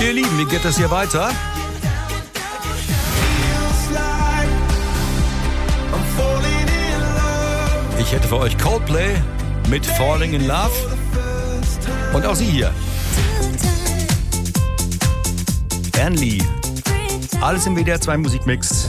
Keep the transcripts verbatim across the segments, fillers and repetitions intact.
Ihr Lieben, wie geht es hier weiter? Ich hätte für euch Coldplay mit Falling in Love. Und auch sie hier. Anne Lee. Alles im W D R zwei Musikmix.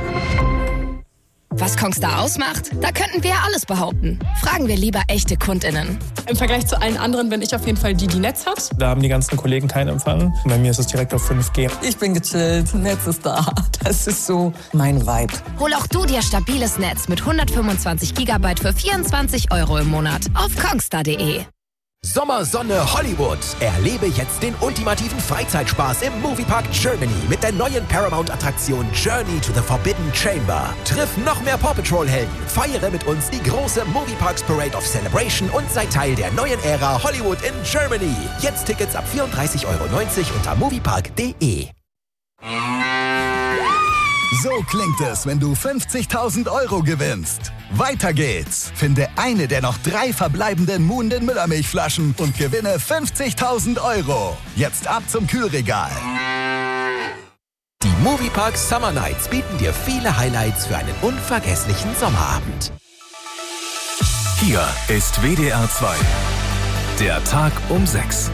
Was Kongstar ausmacht? Da könnten wir ja alles behaupten. Fragen wir lieber echte KundInnen. Im Vergleich zu allen anderen bin ich auf jeden Fall die, die Netz hat. Da haben die ganzen Kollegen keinen Empfang. Bei mir ist es direkt auf fünf G. Ich bin gechillt, Netz ist da. Das ist so mein Vibe. Hol auch du dir stabiles Netz mit hundertfünfundzwanzig Gigabyte für vierundzwanzig Euro im Monat auf kongstar punkt de. Sommersonne Hollywood. Erlebe jetzt den ultimativen Freizeitspaß im Moviepark Germany mit der neuen Paramount-Attraktion Journey to the Forbidden Chamber. Triff noch mehr Paw Patrol-Helden, feiere mit uns die große Movieparks Parade of Celebration und sei Teil der neuen Ära Hollywood in Germany. Jetzt Tickets ab vierunddreißig Euro neunzig unter moviepark punkt de. So klingt es, wenn du fünfzigtausend Euro gewinnst. Weiter geht's. Finde eine der noch drei verbleibenden Moon den Müllermilchflaschen und gewinne fünfzigtausend Euro. Jetzt ab zum Kühlregal. Die Moviepark Summer Nights bieten dir viele Highlights für einen unvergesslichen Sommerabend. Hier ist W D R zwei. Der Tag um sechs.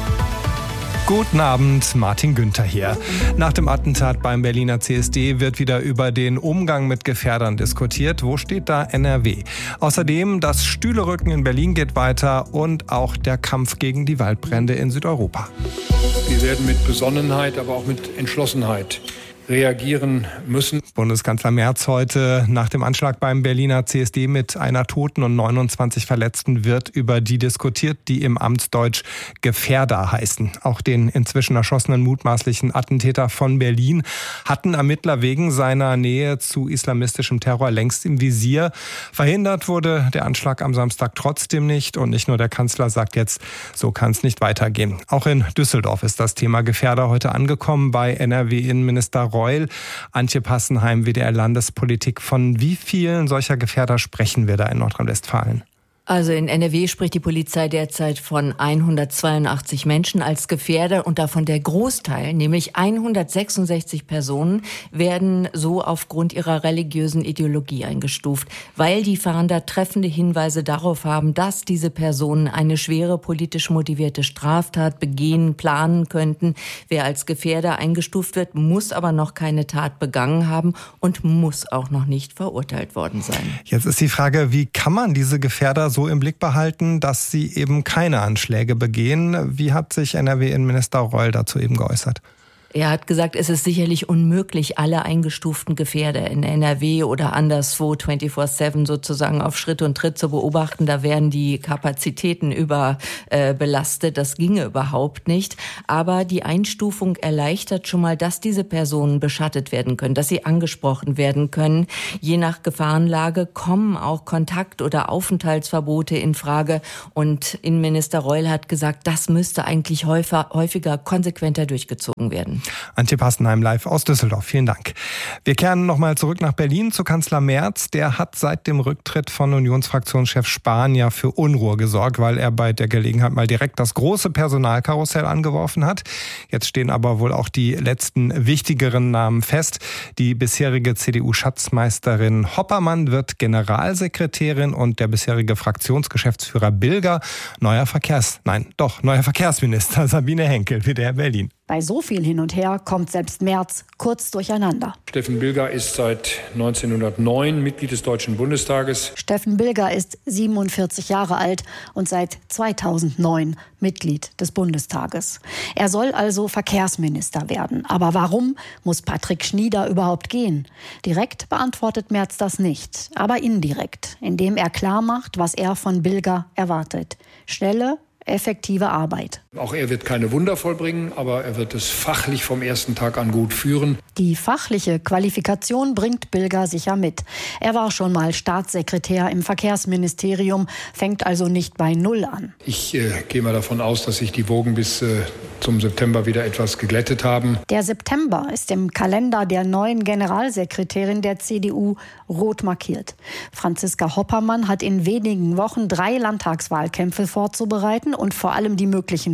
Guten Abend, Martin Günther hier. Nach dem Attentat beim Berliner C S D wird wieder über den Umgang mit Gefährdern diskutiert. Wo steht da N R W? Außerdem, das Stühlerücken in Berlin geht weiter und auch der Kampf gegen die Waldbrände in Südeuropa. Wir werden mit Besonnenheit, aber auch mit Entschlossenheit reagieren müssen. Bundeskanzler Merz heute nach dem Anschlag beim Berliner C S D mit einer Toten und neunundzwanzig Verletzten wird über die diskutiert, die im Amtsdeutsch Gefährder heißen. Auch den inzwischen erschossenen mutmaßlichen Attentäter von Berlin hatten Ermittler wegen seiner Nähe zu islamistischem Terror längst im Visier. Verhindert wurde der Anschlag am Samstag trotzdem nicht und nicht nur der Kanzler sagt jetzt, so kann es nicht weitergehen. Auch in Düsseldorf ist das Thema Gefährder heute angekommen bei N R W-Innenminister Reul. Antje Passenheim, W D R Landespolitik. Von wie vielen solcher Gefährder sprechen wir da in Nordrhein-Westfalen? Also in N R W spricht die Polizei derzeit von hundertzweiundachtzig Menschen als Gefährder und davon der Großteil, nämlich hundertsechsundsechzig Personen, werden so aufgrund ihrer religiösen Ideologie eingestuft, weil die Fahnder treffende Hinweise darauf haben, dass diese Personen eine schwere politisch motivierte Straftat begehen, planen könnten. Wer als Gefährder eingestuft wird, muss aber noch keine Tat begangen haben und muss auch noch nicht verurteilt worden sein. Jetzt ist die Frage, wie kann man diese Gefährder so so im Blick behalten, dass sie eben keine Anschläge begehen. Wie hat sich N R W-Innenminister Reul dazu eben geäußert? Er hat gesagt, es ist sicherlich unmöglich, alle eingestuften Gefährder in N R W oder anderswo vierundzwanzig sieben sozusagen auf Schritt und Tritt zu beobachten. Da wären die Kapazitäten überbelastet. Äh, das ginge überhaupt nicht. Aber die Einstufung erleichtert schon mal, dass diese Personen beschattet werden können, dass sie angesprochen werden können. Je nach Gefahrenlage kommen auch Kontakt- oder Aufenthaltsverbote in Frage. Und Innenminister Reul hat gesagt, das müsste eigentlich häufiger, häufiger konsequenter durchgezogen werden. Antje Passenheim live aus Düsseldorf. Vielen Dank. Wir kehren nochmal zurück nach Berlin zu Kanzler Merz. Der hat seit dem Rücktritt von Unionsfraktionschef Spahn ja für Unruhe gesorgt, weil er bei der Gelegenheit mal direkt das große Personalkarussell angeworfen hat. Jetzt stehen aber wohl auch die letzten wichtigeren Namen fest. Die bisherige C D U-Schatzmeisterin Hoppermann wird Generalsekretärin und der bisherige Fraktionsgeschäftsführer Bilger neuer Verkehrs... Nein, doch, neuer Verkehrsminister Sabine Henkel, W D R Berlin. Bei so viel hin und her kommt selbst Merz kurz durcheinander. Steffen Bilger ist seit neunzehnhundertneun Mitglied des Deutschen Bundestages. Steffen Bilger ist siebenundvierzig Jahre alt und seit zweitausendneun Mitglied des Bundestages. Er soll also Verkehrsminister werden. Aber warum muss Patrick Schnieder überhaupt gehen? Direkt beantwortet Merz das nicht, aber indirekt, indem er klar macht, was er von Bilger erwartet. Schnelle, effektive Arbeit. Auch er wird keine Wunder vollbringen, aber er wird es fachlich vom ersten Tag an gut führen. Die fachliche Qualifikation bringt Bilger sicher mit. Er war schon mal Staatssekretär im Verkehrsministerium, fängt also nicht bei Null an. Ich äh, gehe mal davon aus, dass sich die Wogen bis äh, zum September wieder etwas geglättet haben. Der September ist im Kalender der neuen Generalsekretärin der C D U rot markiert. Franziska Hoppermann hat in wenigen Wochen drei Landtagswahlkämpfe vorzubereiten und vor allem die möglichen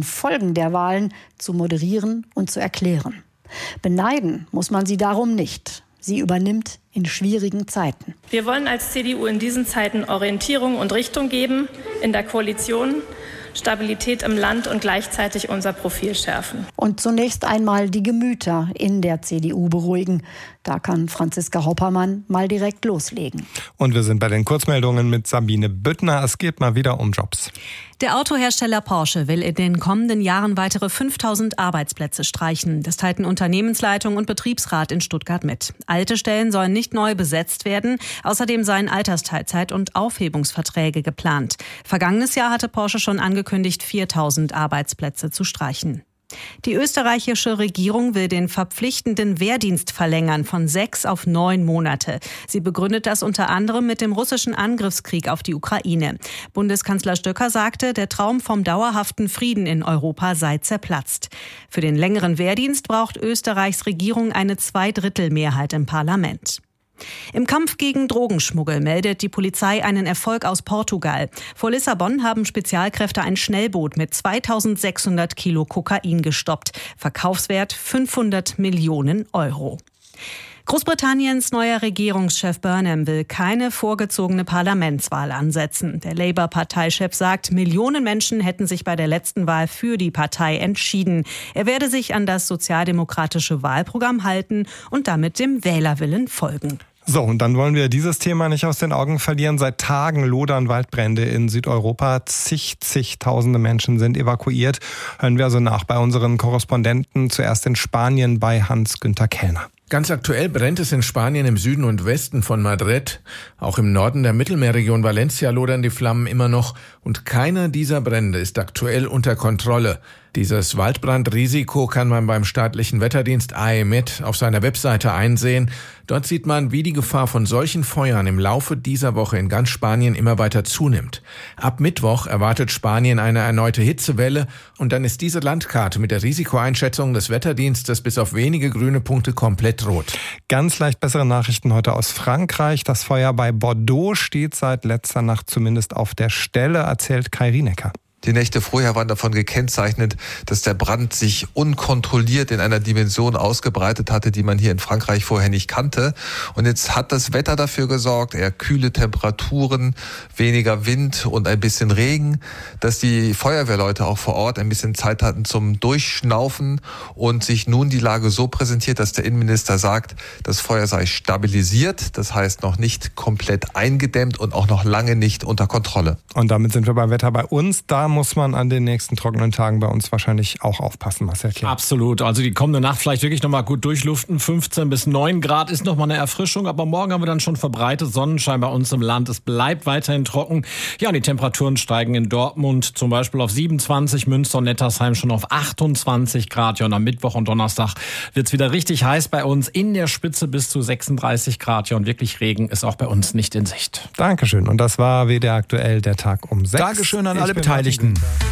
Folgen der Wahlen zu moderieren und zu erklären. Beneiden muss man sie darum nicht. Sie übernimmt in schwierigen Zeiten. Wir wollen als C D U in diesen Zeiten Orientierung und Richtung geben in der Koalition, Stabilität im Land und gleichzeitig unser Profil schärfen. Und zunächst einmal die Gemüter in der C D U beruhigen. Da kann Franziska Hoppermann mal direkt loslegen. Und wir sind bei den Kurzmeldungen mit Sabine Büttner. Es geht mal wieder um Jobs. Der Autohersteller Porsche will in den kommenden Jahren weitere fünftausend Arbeitsplätze streichen. Das teilten Unternehmensleitung und Betriebsrat in Stuttgart mit. Alte Stellen sollen nicht neu besetzt werden. Außerdem seien Altersteilzeit- und Aufhebungsverträge geplant. Vergangenes Jahr hatte Porsche schon angekündigt, viertausend Arbeitsplätze zu streichen. Die österreichische Regierung will den verpflichtenden Wehrdienst verlängern von sechs auf neun Monate. Sie begründet das unter anderem mit dem russischen Angriffskrieg auf die Ukraine. Bundeskanzler Stöcker sagte, der Traum vom dauerhaften Frieden in Europa sei zerplatzt. Für den längeren Wehrdienst braucht Österreichs Regierung eine Zweidrittelmehrheit im Parlament. Im Kampf gegen Drogenschmuggel meldet die Polizei einen Erfolg aus Portugal. Vor Lissabon haben Spezialkräfte ein Schnellboot mit zweitausendsechshundert Kilo Kokain gestoppt. Verkaufswert fünfhundert Millionen Euro. Großbritanniens neuer Regierungschef Burnham will keine vorgezogene Parlamentswahl ansetzen. Der Labour-Parteichef sagt, Millionen Menschen hätten sich bei der letzten Wahl für die Partei entschieden. Er werde sich an das sozialdemokratische Wahlprogramm halten und damit dem Wählerwillen folgen. So, und dann wollen wir dieses Thema nicht aus den Augen verlieren. Seit Tagen lodern Waldbrände in Südeuropa. Zig, zigtausende Menschen sind evakuiert. Hören wir also nach bei unseren Korrespondenten. Zuerst in Spanien bei Hans-Günther Kellner. Ganz aktuell brennt es in Spanien im Süden und Westen von Madrid. Auch im Norden der Mittelmeerregion Valencia lodern die Flammen immer noch. Und keiner dieser Brände ist aktuell unter Kontrolle. Dieses Waldbrandrisiko kann man beim staatlichen Wetterdienst A E M E T auf seiner Webseite einsehen. Dort sieht man, wie die Gefahr von solchen Feuern im Laufe dieser Woche in ganz Spanien immer weiter zunimmt. Ab Mittwoch erwartet Spanien eine erneute Hitzewelle und dann ist diese Landkarte mit der Risikoeinschätzung des Wetterdienstes bis auf wenige grüne Punkte komplett rot. Ganz leicht bessere Nachrichten heute aus Frankreich. Das Feuer bei Bordeaux steht seit letzter Nacht zumindest auf der Stelle, erzählt Kai Rienecker. Die Nächte vorher waren davon gekennzeichnet, dass der Brand sich unkontrolliert in einer Dimension ausgebreitet hatte, die man hier in Frankreich vorher nicht kannte. Und jetzt hat das Wetter dafür gesorgt, eher kühle Temperaturen, weniger Wind und ein bisschen Regen, dass die Feuerwehrleute auch vor Ort ein bisschen Zeit hatten zum Durchschnaufen und sich nun die Lage so präsentiert, dass der Innenminister sagt, das Feuer sei stabilisiert, das heißt noch nicht komplett eingedämmt und auch noch lange nicht unter Kontrolle. Und damit sind wir beim Wetter bei uns. Da muss man an den nächsten trockenen Tagen bei uns wahrscheinlich auch aufpassen, Marcel Klein. Absolut. Also die kommende Nacht vielleicht wirklich noch mal gut durchlüften. fünfzehn bis neun Grad ist noch mal eine Erfrischung, aber morgen haben wir dann schon verbreitet Sonnenschein bei uns im Land. Es bleibt weiterhin trocken. Ja, und die Temperaturen steigen in Dortmund zum Beispiel auf siebenundzwanzig, Münster und Nettersheim schon auf achtundzwanzig Grad. Ja, und am Mittwoch und Donnerstag wird es wieder richtig heiß bei uns. In der Spitze bis zu sechsunddreißig Grad. Ja, und wirklich Regen ist auch bei uns nicht in Sicht. Dankeschön. Und das war W D R aktuell, der Tag um sechs. Dankeschön an alle Beteiligten.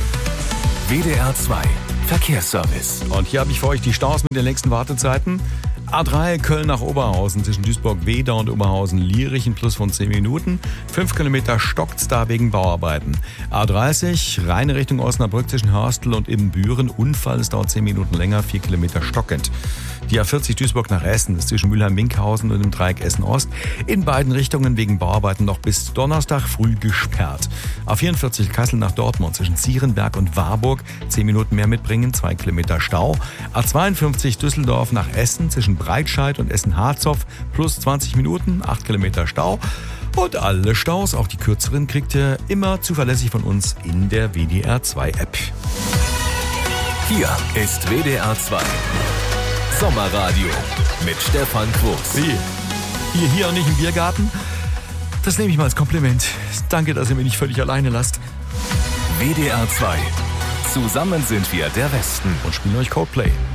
W D R zwei Verkehrsservice. Und hier habe ich für euch die Staus mit den längsten Wartezeiten. A drei Köln nach Oberhausen zwischen Duisburg-Wedau und Oberhausen-Lierich ein Plus von zehn Minuten. Fünf Kilometer stockt's da wegen Bauarbeiten. A dreißig reine Richtung Osnabrück zwischen Hörstel und Ibbenbüren. Unfall, es dauert zehn Minuten länger, vier Kilometer stockend. Die A vierzig Duisburg nach Essen ist zwischen Mülheim-Winkhausen und dem Dreieck Essen-Ost in beiden Richtungen wegen Bauarbeiten noch bis Donnerstag früh gesperrt. A vierundvierzig Kassel nach Dortmund zwischen Zierenberg und Warburg zehn Minuten mehr mitbringen, zwei Kilometer Stau. A zweiundfünfzig Düsseldorf nach Essen zwischen Breitscheid und Essen-Harzhof plus zwanzig Minuten, acht Kilometer Stau. Und alle Staus, auch die kürzeren, kriegt ihr immer zuverlässig von uns in der W D R zwei App. Hier ist W D R zwei Sommerradio mit Stefan Quos. Wie? Hier, hier und nicht im Biergarten? Das nehme ich mal als Kompliment. Danke, dass ihr mich nicht völlig alleine lasst. W D R zwei. Zusammen sind wir der Westen. Und spielen euch Coldplay.